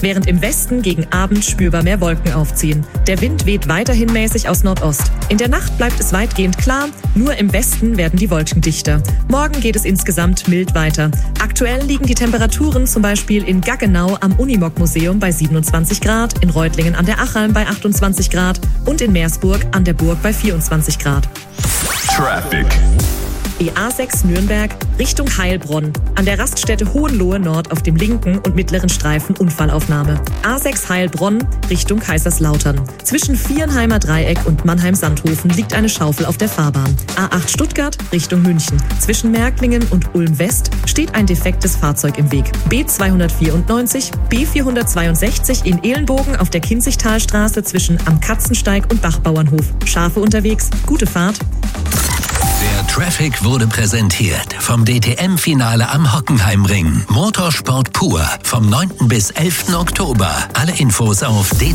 während im Westen gegen Abend spürbar mehr Wolken aufziehen. Der Wind weht weiterhin mäßig aus Nordost. In der Nacht bleibt es weitgehend klar, nur im Westen werden die Wolken dichter. Morgen geht es insgesamt mild weiter. Aktuell liegen die Temperaturen zum Beispiel in Gaggenau am Unimog-Museum bei 27 Grad, in Reutlingen an der Achalm bei 28 Grad und in Meersburg an der Burg bei 24 Grad. Traffic. Die A6 Nürnberg Richtung Heilbronn. An der Raststätte Hohenlohe Nord auf dem linken und mittleren Streifen Unfallaufnahme. A6 Heilbronn Richtung Kaiserslautern. Zwischen Vierenheimer Dreieck und Mannheim-Sandhofen liegt eine Schaufel auf der Fahrbahn. A8 Stuttgart Richtung München. Zwischen Märklingen und Ulm West steht ein defektes Fahrzeug im Weg. B294, B462 in Ehlenbogen auf der Kinzigtalstraße zwischen Am Katzensteig und Bachbauernhof. Schafe unterwegs, gute Fahrt. Der Traffic wurde präsentiert vom DTM-Finale am Hockenheimring. Motorsport pur vom 9. bis 11. Oktober. Alle Infos auf